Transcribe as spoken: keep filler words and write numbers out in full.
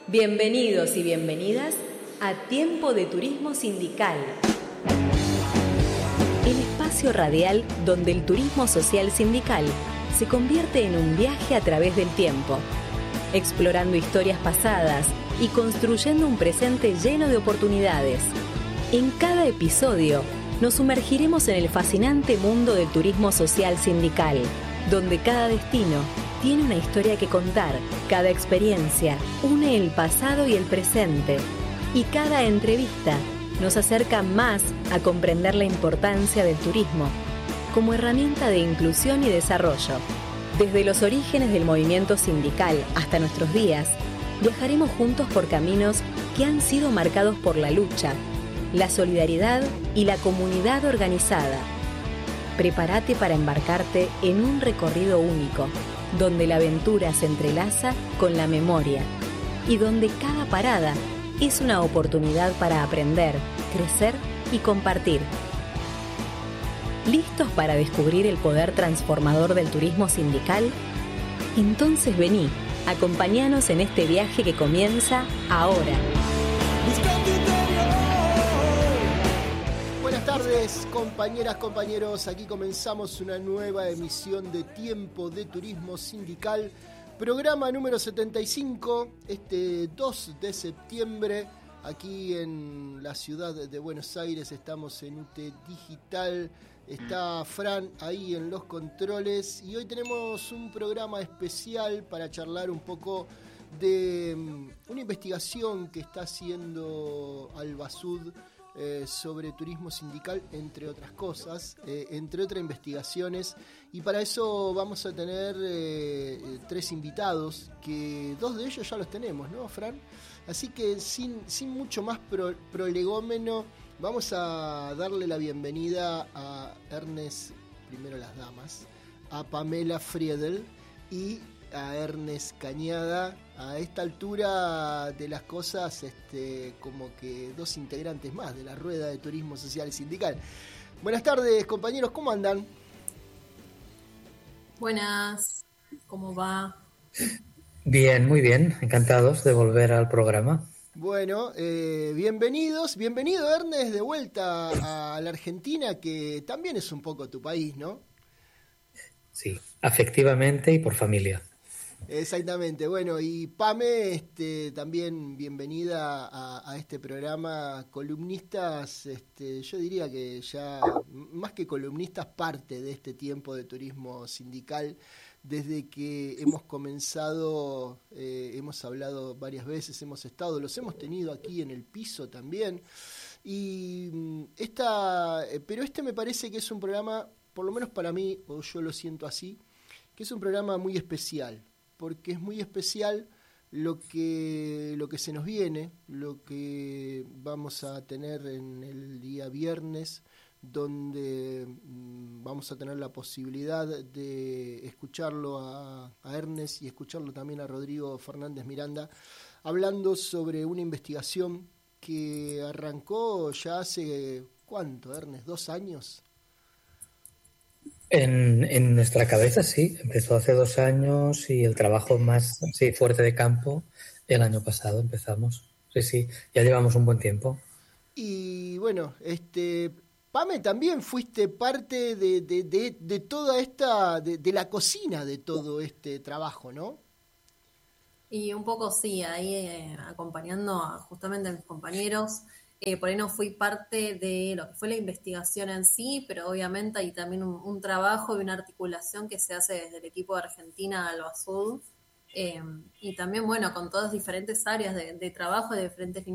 Bienvenidos y bienvenidas a Tiempo de Turismo Sindical. El espacio radial donde el turismo social sindical se convierte en un viaje a través del tiempo, explorando historias pasadas y construyendo un presente lleno de oportunidades. En cada episodio nos sumergiremos en el fascinante mundo del turismo social sindical, donde cada destino tiene una historia que contar, cada experiencia une el pasado y el presente, y cada entrevista nos acerca más a comprender la importancia del turismo como herramienta de inclusión y desarrollo. Desde los orígenes del movimiento sindical hasta nuestros días, viajaremos juntos por caminos que han sido marcados por la lucha, la solidaridad y la comunidad organizada. Prepárate para embarcarte en un recorrido único, donde la aventura se entrelaza con la memoria y donde cada parada es una oportunidad para aprender, crecer y compartir. ¿Listos para descubrir el poder transformador del turismo sindical? Entonces vení, acompáñanos en este viaje que comienza ahora. Buenas tardes, compañeras, compañeros. Aquí comenzamos una nueva emisión de Tiempo de Turismo Sindical, programa número setenta y cinco, este dos de septiembre, aquí en la ciudad de Buenos Aires. Estamos en U T Digital, está Fran ahí en los controles y hoy tenemos un programa especial para charlar un poco de una investigación que está haciendo Albasud Eh, sobre turismo sindical, entre otras cosas, eh, entre otras investigaciones, y para eso vamos a tener eh, tres invitados, que dos de ellos ya los tenemos, ¿no, Fran? Así que sin, sin mucho más pro, prolegómeno, vamos a darle la bienvenida a Ernest, primero las damas, a Pamela Friedel y a Ernest Cañada. A esta altura de las cosas, este, como que dos integrantes más de la rueda de turismo social y sindical. Buenas tardes, compañeros, ¿cómo andan? Buenas, ¿cómo va? Bien, muy bien, encantados de volver al programa. Bueno, eh, bienvenidos, bienvenido Ernest de vuelta a la Argentina, que también es un poco tu país, ¿no? Sí, afectivamente y por familia. Exactamente, bueno, y Pame, este, también bienvenida a, a este programa. Columnistas, este, yo diría que ya, más que columnistas, parte de este tiempo de turismo sindical. Desde que hemos comenzado, eh, hemos hablado varias veces, hemos estado, los hemos tenido aquí en el piso también. Y esta, pero este me parece que es un programa, por lo menos para mí, o yo lo siento así, que es un programa muy especial, porque es muy especial lo que, lo que se nos viene, lo que vamos a tener en el día viernes, donde mmm, vamos a tener la posibilidad de escucharlo a, a Ernest y escucharlo también a Rodrigo Fernández Miranda, hablando sobre una investigación que arrancó ya hace, ¿cuánto, Ernest? ¿Dos años? En, en nuestra cabeza sí, empezó hace dos años y el trabajo más sí, fuerte de campo el año pasado empezamos. Sí, sí, ya llevamos un buen tiempo. Y bueno, este Pame, también fuiste parte de, de, de, de toda esta, de, de la cocina de todo este trabajo, ¿no? Y un poco sí, ahí eh, acompañando a, justamente a mis compañeros. Eh, por ahí no fui parte de lo que fue la investigación en sí, pero obviamente hay también un, un trabajo y una articulación que se hace desde el equipo de Argentina al Albasud, eh, y también, bueno, con todas diferentes áreas de, de trabajo, de diferentes líneas